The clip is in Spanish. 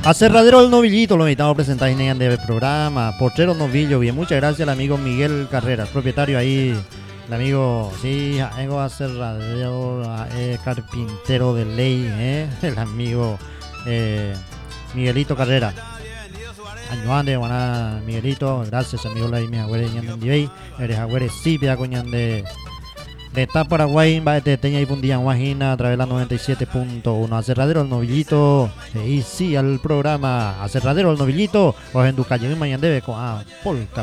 Aserradero el Novillito, lo invitamos a presentar en el programa. Potrero Novillo, bien, muchas gracias al amigo Miguel Carreras, propietario ahí. El amigo, sí, ego aserradero, carpintero de ley, el amigo Miguelito Carrera. Año ande, buena Miguelito, gracias amigo la mi agüere ñan de eres agüere sí pida coñan de Ta Paraguay, va de Teña y Pundía Guajina a través de la 97.1. Aserradero el Novillito, y sí al programa Aserradero el Novillito, o en tu calle mañana debe con Polka